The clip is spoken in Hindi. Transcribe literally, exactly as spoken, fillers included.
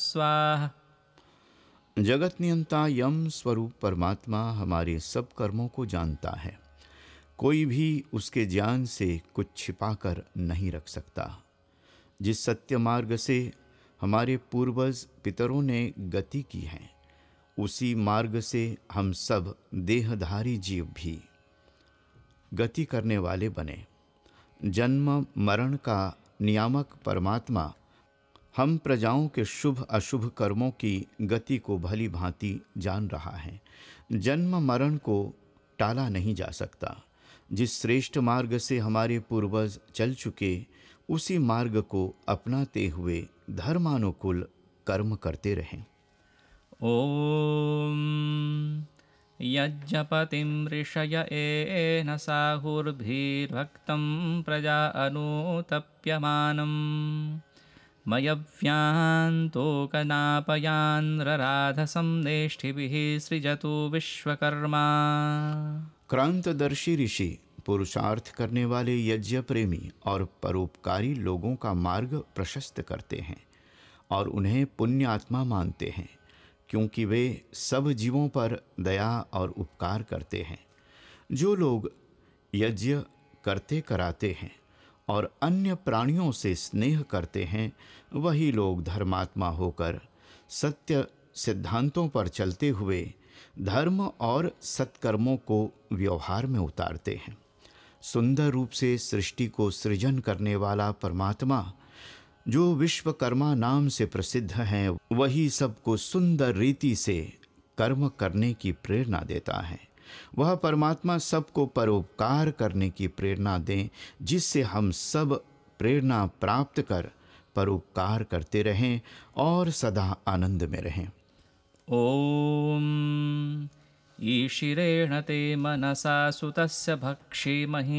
स्वाहा। जगत नियंता यम स्वरूप परमात्मा हमारे सब कर्मों को जानता है। कोई भी उसके ज्ञान से कुछ छिपा कर नहीं रख सकता। जिस सत्य मार्ग से हमारे पूर्वज पितरों ने गति की है, उसी मार्ग से हम सब देहधारी जीव भी गति करने वाले बने। जन्म मरण का नियामक परमात्मा हम प्रजाओं के शुभ अशुभ कर्मों की गति को भली भांति जान रहा है। जन्म मरण को टाला नहीं जा सकता। जिस श्रेष्ठ मार्ग से हमारे पूर्वज चल चुके, उसी मार्ग को अपनाते हुए धर्मानुकूल कर्म करते रहें। ओम यज्ञपतिं ऋषय एन साहुर्भिर्भक्तं प्रजा अनुतप्यमानं मयव्यान्तोकनापयान्रराधसं नेष्ठिभिः सृजतु विश्वकर्मा। क्रांतदर्शी ऋषि पुरुषार्थ करने वाले यज्ञ प्रेमी और परोपकारी लोगों का मार्ग प्रशस्त करते हैं और उन्हें पुण्य आत्मा मानते हैं, क्योंकि वे सब जीवों पर दया और उपकार करते हैं। जो लोग यज्ञ करते कराते हैं और अन्य प्राणियों से स्नेह करते हैं, वही लोग धर्मात्मा होकर सत्य सिद्धांतों पर चलते हुए धर्म और सत्कर्मों को व्यवहार में उतारते हैं। सुंदर रूप से सृष्टि को सृजन करने वाला परमात्मा, जो विश्वकर्मा नाम से प्रसिद्ध हैं, वही सबको सुंदर रीति से कर्म करने की प्रेरणा देता है। वह परमात्मा सबको परोपकार करने की प्रेरणा दें, जिससे हम सब प्रेरणा प्राप्त कर परोपकार करते रहें और सदा आनंद में रहें। ओम ईशिरेण ते मनसा सुतस्य भक्षेमहि